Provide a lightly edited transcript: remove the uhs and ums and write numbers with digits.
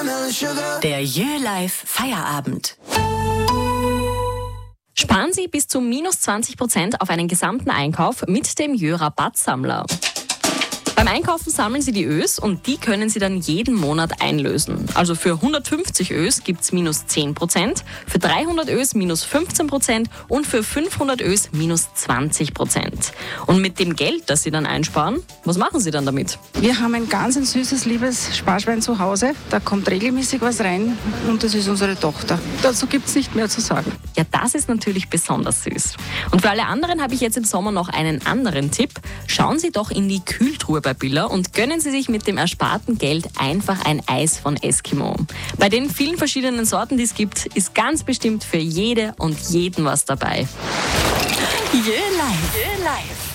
Der Jö-Life Feierabend. Sparen Sie bis zu minus 20% auf einen gesamten Einkauf mit dem Jö-Rabattsammler. Beim Einkaufen sammeln Sie die Ös und die können Sie dann jeden Monat einlösen. Also für 150 Ös gibt es minus 10%, für 300 Ös minus 15% und für 500 Ös minus 20%. Und mit dem Geld, das Sie dann einsparen, was machen Sie dann damit? Wir haben ein ganz süßes, liebes Sparschwein zu Hause. Da kommt regelmäßig was rein und das ist unsere Tochter. Dazu gibt es nicht mehr zu sagen. Ja, das ist natürlich besonders süß. Und für alle anderen habe ich jetzt im Sommer noch einen anderen Tipp. Schauen Sie doch in die Kühltruhe bei Billa und gönnen Sie sich mit dem ersparten Geld einfach ein Eis von Eskimo. Bei den vielen verschiedenen Sorten, die es gibt, ist ganz bestimmt für jede und jeden was dabei. Jö-Life.